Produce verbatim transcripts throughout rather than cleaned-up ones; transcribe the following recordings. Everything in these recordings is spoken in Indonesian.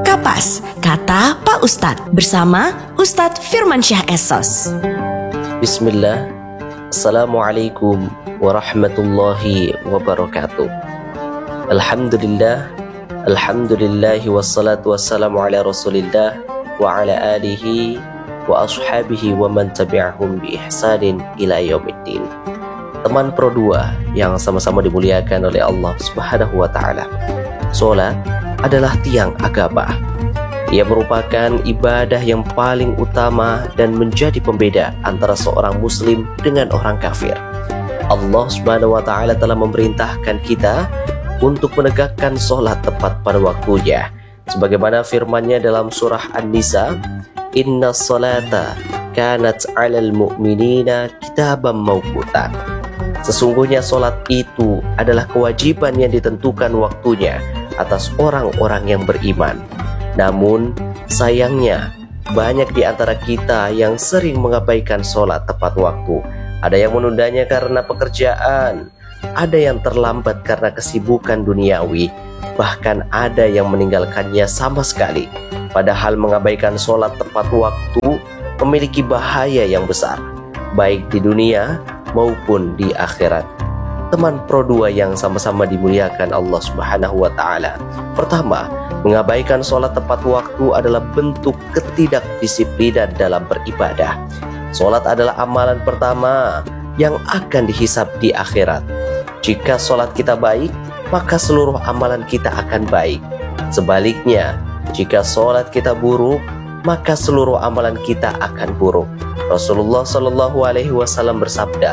Kapas, kata Pak Ustadz bersama Ustadz Firmansyah Esos. Bismillah. Assalamualaikum warahmatullahi wabarakatuh. Alhamdulillah. Alhamdulillahi wassalatu wassalamu ala rasulillah wa ala alihi wa ashabihi wa man tabi'ahum bi ihsanin ila yaumiddin. Teman Pro dua yang sama-sama dimuliakan oleh Allah Subhanahu wa taala. Salat adalah tiang agama. Ia merupakan ibadah yang paling utama dan menjadi pembeda antara seorang muslim dengan orang kafir. Allah Subhanahu wa taala telah memerintahkan kita untuk menegakkan salat tepat pada waktunya. Sebagaimana firman-Nya dalam surah An-Nisa, "Inna salata kanat 'alal mu'minina kitaban mawquta." Sesungguhnya salat itu adalah kewajiban yang ditentukan waktunya atas orang-orang yang beriman. Namun sayangnya banyak di antara kita yang sering mengabaikan salat tepat waktu. Ada yang menundanya karena pekerjaan, ada yang terlambat karena kesibukan duniawi, bahkan ada yang meninggalkannya sama sekali. Padahal mengabaikan salat tepat waktu memiliki bahaya yang besar, baik di dunia maupun di akhirat. Teman Pro dua yang sama-sama dimuliakan Allah Subhanahu wa taala. Pertama, mengabaikan sholat tepat waktu adalah bentuk ketidakdisiplinan dalam beribadah. Sholat adalah amalan pertama yang akan dihisab di akhirat. Jika sholat kita baik, maka seluruh amalan kita akan baik. Sebaliknya, jika sholat kita buruk, maka seluruh amalan kita akan buruk. Rasulullah Shallallahu Alaihi Wasallam bersabda,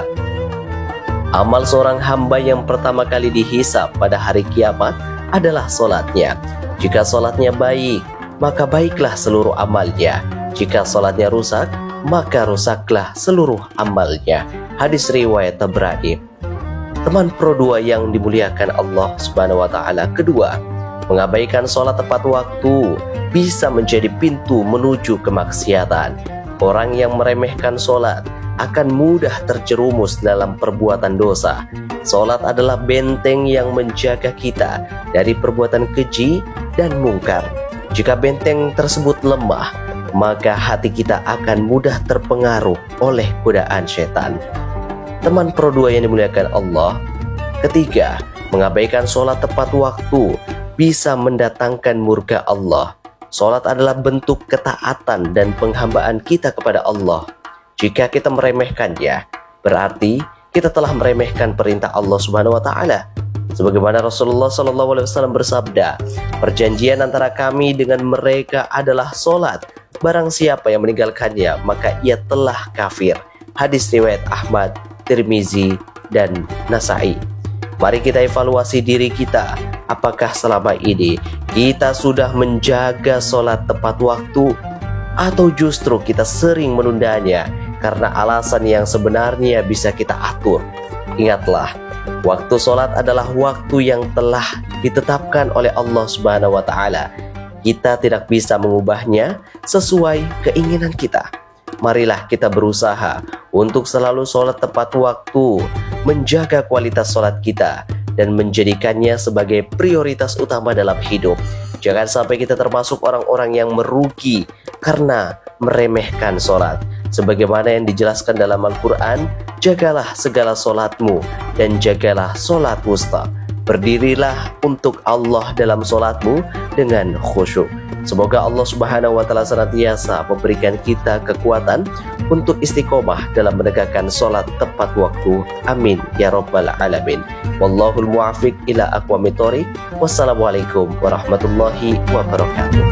amal seorang hamba yang pertama kali dihisab pada hari kiamat adalah sholatnya. Jika sholatnya baik, maka baiklah seluruh amalnya. Jika sholatnya rusak, maka rusaklah seluruh amalnya. Hadis riwayat Tabrani. Teman Pro dua yang dimuliakan Allah Subhanahu wa taala. Kedua, mengabaikan sholat tepat waktu bisa menjadi pintu menuju kemaksiatan. Orang yang meremehkan sholat akan mudah terjerumus dalam perbuatan dosa. Sholat adalah benteng yang menjaga kita dari perbuatan keji dan mungkar. Jika benteng tersebut lemah, maka hati kita akan mudah terpengaruh oleh godaan setan. Teman Pro dua yang dimuliakan Allah. Ketiga, mengabaikan sholat tepat waktu bisa mendatangkan murka Allah. Sholat adalah bentuk ketaatan dan penghambaan kita kepada Allah. Jika kita meremehkannya, berarti kita telah meremehkan perintah Allah Subhanahu wa taala. Sebagaimana Rasulullah Shallallahu Alaihi Wasallam bersabda, perjanjian antara kami dengan mereka adalah sholat. Barang siapa yang meninggalkannya, maka ia telah kafir. Hadis riwayat Ahmad, Tirmizi, dan Nasai. Mari kita evaluasi diri kita. Apakah selama ini kita sudah menjaga sholat tepat waktu, atau justru kita sering menundanya karena alasan yang sebenarnya bisa kita atur? Ingatlah, waktu sholat adalah waktu yang telah ditetapkan oleh Allah Subhanahu wa taala. Kita tidak bisa mengubahnya sesuai keinginan kita. Marilah kita berusaha untuk selalu sholat tepat waktu, menjaga kualitas sholat kita, dan menjadikannya sebagai prioritas utama dalam hidup. Jangan sampai kita termasuk orang-orang yang merugi karena meremehkan sholat. Sebagaimana yang dijelaskan dalam Al-Quran, jagalah segala sholatmu dan jagalah sholat wusta. Berdirilah untuk Allah dalam sholatmu dengan khusyuk. Semoga Allah Subhanahu wa taala senantiasa memberikan kita kekuatan untuk istiqomah dalam menegakkan sholat tepat waktu. Amin ya rabbal alamin. Wallahul muwaffiq ila aqwamit thoriq. Wassalamualaikum warahmatullahi wabarakatuh.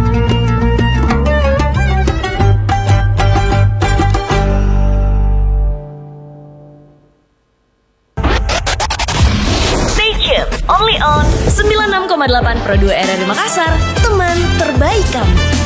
Only on sembilan puluh enam koma delapan Pro dua R R I Makassar, teman terbaik kamu.